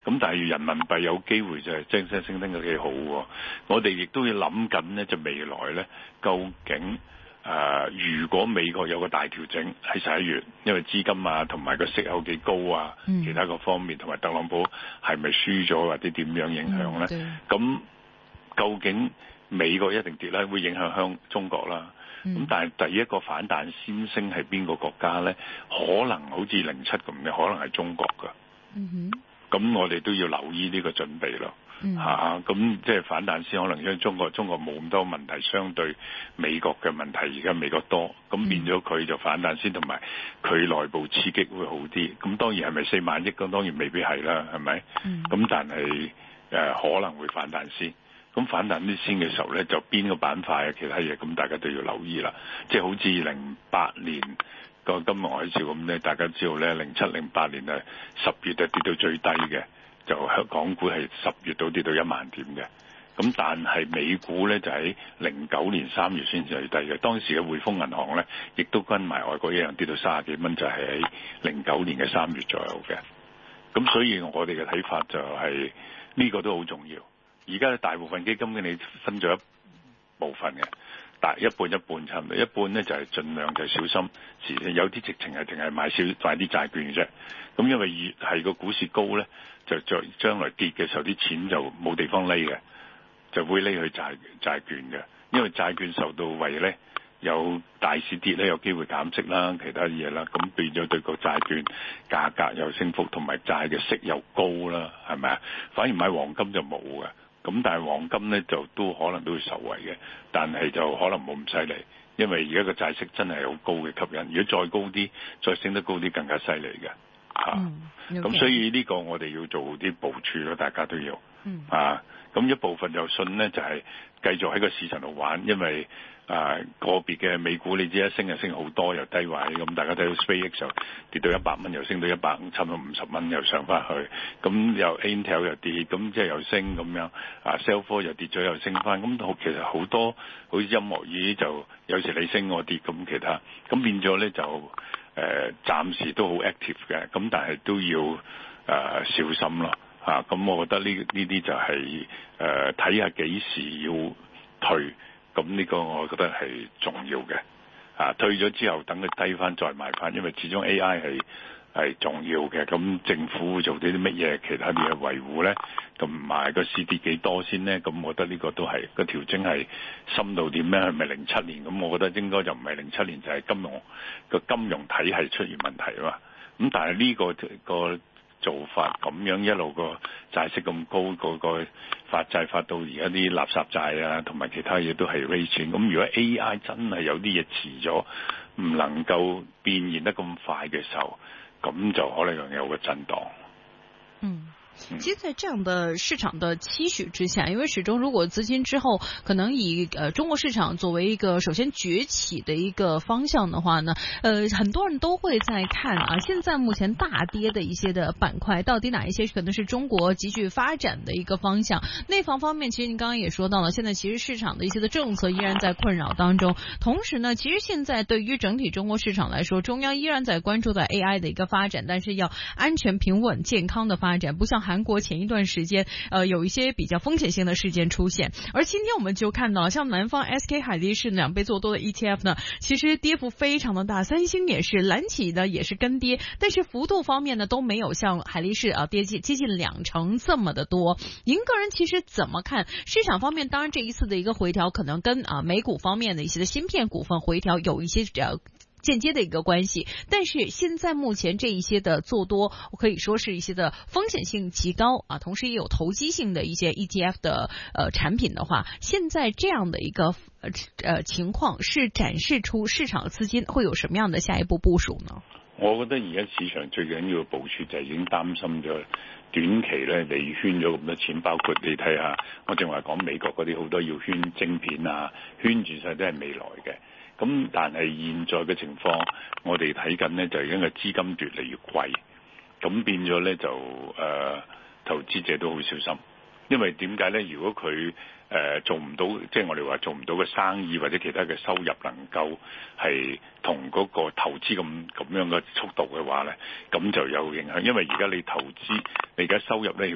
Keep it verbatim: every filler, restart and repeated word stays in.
咁但係人民幣有機會就係升升升得幾好喎。我哋亦都要諗緊呢，就未來呢，究竟誒、呃、如果美國有個大調整喺十一月，因為資金啊同埋個息口幾高啊，嗯、其他個方面同埋特朗普係咪輸咗或者點樣影響呢？咁、嗯、究竟美國一定跌咧，會影響香中國啦。咁、嗯、但係第一個反彈先升係邊個國家呢？可能好似零七咁嘅，可能係中國㗎。嗯哼。咁我哋都要留意呢個準備咯，嚇、嗯！咁、啊、即係反彈先可能因為中國中國冇咁多問題，相對美國嘅問題而家美國多，咁變咗佢就反彈先，同埋佢內部刺激會好啲。咁當然係咪四萬億咁？當然未必係啦，係咪？咁、嗯、但係誒、呃、可能會反彈先。咁反彈啲先嘅時候咧，就邊個板塊啊，其他嘢咁大家都要留意啦。即係好似零八年個金融海嘯咁咧，大家知道咧，零七零八年啊十月就跌到最低嘅，就港股係十月到跌到一萬點嘅。咁但係美股咧就喺零九年三月先至最低嘅。當時嘅匯豐銀行咧，亦都跟埋外國一樣跌到三十幾蚊，就係喺零九年嘅三月左右嘅。咁所以我哋嘅睇法就係、是、呢、這個都好重要。而家大部分基金經理分咗一部分嘅，但一半一半差唔多，一半咧就係、是、盡量就小心，有啲直情係淨係買少買啲債券嘅啫。咁因為越係個股市高咧，就將將來跌嘅時候啲錢就冇地方匿嘅，就會匿去債債券嘅。因為債券受到惠咧，有大市跌咧，有機會減息啦，其他嘢啦，咁變咗對個債券價格有升幅，同埋債嘅息又高啦，係咪啊？反而買黃金就冇嘅。咁但係黃金咧就都可能都會受惠嘅，但係就可能冇咁犀利，因為而家個債息真係好高嘅吸引，如果再高啲，再升得高啲更加犀利嘅嚇。咁、嗯 okay. 所以呢個我哋要做啲部署咯，大家都要、嗯、啊。咁一部分就信咧就係、是、繼續喺個市場度玩，因為啊個別嘅美股你知一升就升好多，又低位，咁大家睇到 SpaceX 就跌到一百蚊，又升到一百差唔多五十蚊，又上翻去，咁又 Intel 又跌，咁即係又升咁樣，啊 Salesforce 又跌咗又升翻，咁其實好多好似音樂椅就有時你升我跌咁其他，咁變咗咧就誒、呃、暫時都好 active 嘅，咁但係都要誒、呃、小心咯，嚇，咁我覺得呢呢啲就係誒睇下幾時要退。咁呢個我覺得係重要嘅，啊退咗之後等佢低翻再買翻，因為始終 A I 係係重要嘅。咁政府會做啲啲乜嘢其他嘢維護咧？同埋個市跌幾多先咧？咁我覺得呢個都係個調整係深度點咧？係咪零七年？咁我覺得應該就唔係零七年，就係、是、金融個金融體系出現問題啊嘛。咁但係呢、這個個做法咁樣一路個債息咁高，個個發債發到而家啲垃圾債啊，同埋其他嘢都係 raise 錢。咁如果 A I 真係有啲嘢遲咗，唔能夠變現得咁快嘅時候，咁就可能有個震盪。 嗯。其實在這樣的市場的期許之下，因為始終如果資金之後可能以呃中國市場作為一個首先崛起的一個方向的話呢，呃很多人都會在看啊，現在目前大跌的一些的板塊，到底哪一些可能是中國急劇發展的一個方向？內房方面，其實您剛剛也說到了，現在其實市場的一些的政策依然在困擾當中，同時呢，其實現在對於整體中國市場來說，中央依然在關注到 A I 的一個發展，但是要安全、平穩、健康的發展，不像韓國前一段時間，呃，有一些比較風險性的事件出現，而今天我們就看到，像南方 S K 海力士兩倍做多的 E T F 呢，其實跌幅非常的大，三星也是，藍企呢也是跟跌，但是幅度方面呢都沒有像海力士啊跌近接近兩成這麼的多。您個人其實怎麼看市場方面？當然這一次的一個回調，可能跟啊美股方面的一些的芯片股份回調有一些呃。間接的一個關係，但是現在目前這一些的做多，可以說是一些的風險性極高啊，同時也有投機性的一些 E T F 的呃產品的話，現在這樣的一個呃呃情況，是展示出市場資金會有什麼樣的下一步部署呢？ 我覺得而家市場最緊要嘅部署就係已經擔心咗短期咧，你圈咗咁多錢，包括你睇下，我正話講美國嗰啲好多要圈晶片啊，圈住晒都係未來嘅。咁但係現在嘅情況，我哋睇緊呢，就已經個資金越嚟越貴，咁變咗呢，就誒、呃、投資者都好小心，因為點解呢？如果佢誒、呃、做唔到，即係我哋話做唔到嘅生意或者其他嘅收入能夠係同嗰個投資咁咁樣嘅速度嘅話呢，咁就有影響。因為而家你投資，你而家收入呢。